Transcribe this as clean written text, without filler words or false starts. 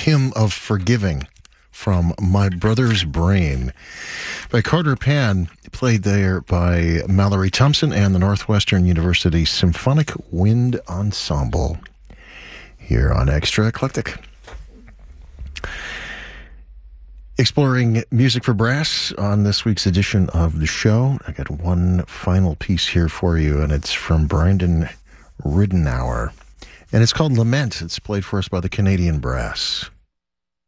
Hymn of Forgiving from My Brother's Brain by Carter Pan, played there by Mallory Thompson and the Northwestern University Symphonic Wind Ensemble here on Extra Eclectic. Exploring music for brass on this week's edition of the show. I got one final piece here for you, and it's from Brandon Ridenour, and it's called Lament. It's played for us by the Canadian Brass.